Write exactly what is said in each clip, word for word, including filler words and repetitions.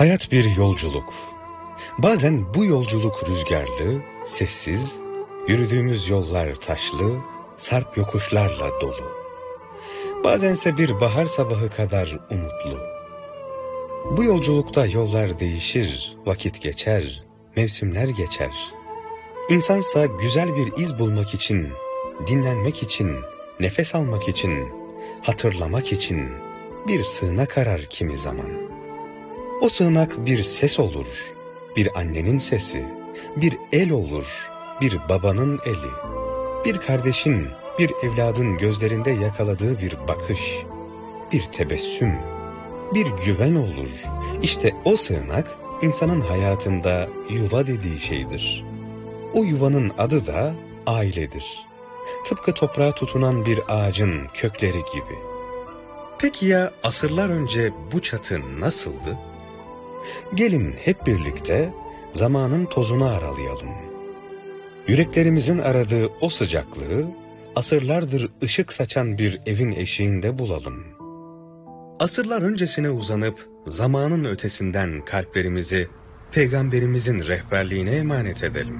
Hayat bir yolculuk. Bazen bu yolculuk rüzgarlı, sessiz, yürüdüğümüz yollar taşlı, sarp yokuşlarla dolu. Bazense bir bahar sabahı kadar umutlu. Bu yolculukta yollar değişir, vakit geçer, mevsimler geçer. İnsansa güzel bir iz bulmak için, dinlenmek için, nefes almak için, hatırlamak için bir sığınak arar kimi zaman. O sığınak bir ses olur, bir annenin sesi, bir el olur, bir babanın eli, bir kardeşin, bir evladın gözlerinde yakaladığı bir bakış, bir tebessüm, bir güven olur. İşte o sığınak insanın hayatında yuva dediği şeydir. O yuvanın adı da ailedir. Tıpkı toprağa tutunan bir ağacın kökleri gibi. Peki ya asırlar önce bu çatı nasıldı? Gelin hep birlikte zamanın tozunu aralayalım. Yüreklerimizin aradığı o sıcaklığı asırlardır ışık saçan bir evin eşiğinde bulalım. Asırlar öncesine uzanıp zamanın ötesinden kalplerimizi Peygamberimizin rehberliğine emanet edelim.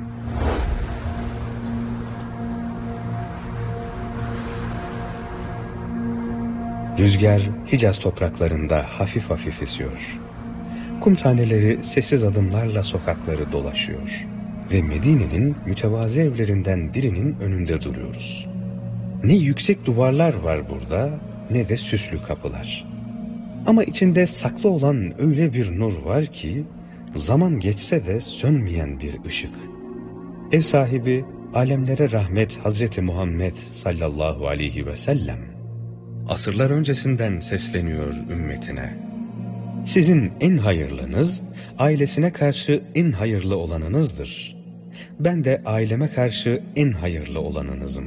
Rüzgar Hicaz topraklarında hafif hafif esiyor. Kum taneleri sessiz adımlarla sokakları dolaşıyor ve Medine'nin mütevazı evlerinden birinin önünde duruyoruz. Ne yüksek duvarlar var burada, ne de süslü kapılar. Ama içinde saklı olan öyle bir nur var ki, zaman geçse de sönmeyen bir ışık. Ev sahibi, alemlere rahmet Hazreti Muhammed sallallahu aleyhi ve sellem, asırlar öncesinden sesleniyor ümmetine. Sizin en hayırlınız, ailesine karşı en hayırlı olanınızdır. Ben de aileme karşı en hayırlı olanınızım.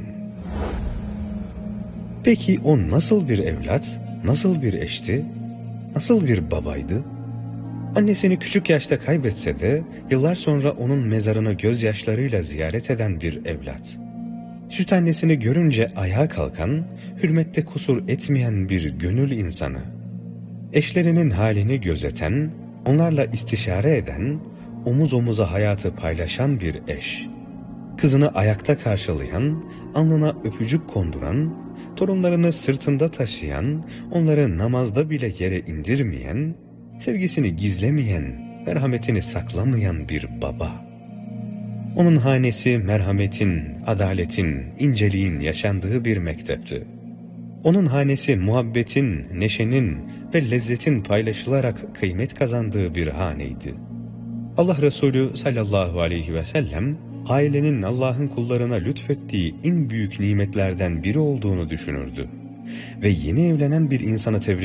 Peki o nasıl bir evlat, nasıl bir eşti, nasıl bir babaydı? Annesini küçük yaşta kaybetse de yıllar sonra onun mezarını gözyaşlarıyla ziyaret eden bir evlat. Süt annesini görünce ayağa kalkan, hürmette kusur etmeyen bir gönül insanı. Eşlerinin halini gözeten, onlarla istişare eden, omuz omuza hayatı paylaşan bir eş. Kızını ayakta karşılayan, alnına öpücük konduran, torunlarını sırtında taşıyan, onları namazda bile yere indirmeyen, sevgisini gizlemeyen, merhametini saklamayan bir baba. Onun hanesi merhametin, adaletin, inceliğin yaşandığı bir mektepti. Onun hanesi muhabbetin, neşenin ve lezzetin paylaşılarak kıymet kazandığı bir haneydi. Allah Resulü sallallahu aleyhi ve sellem, ailenin Allah'ın kullarına lütfettiği en büyük nimetlerden biri olduğunu düşünürdü. Ve yeni evlenen bir insanı tebrik